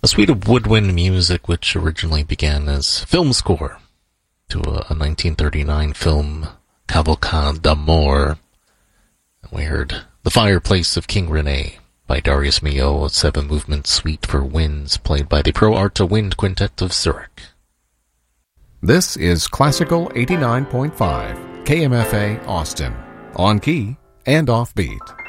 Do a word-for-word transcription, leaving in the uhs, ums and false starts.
A suite of woodwind music which originally began as film score to a, a nineteen thirty-nine film, Cavalcade d'Amour. We heard The Fireplace of King Rene by Darius Milhaud, a seven-movement suite for winds played by the Pro Arte Wind Quintet of Zurich. This is Classical eighty-nine point five, K M F A Austin, on key and offbeat.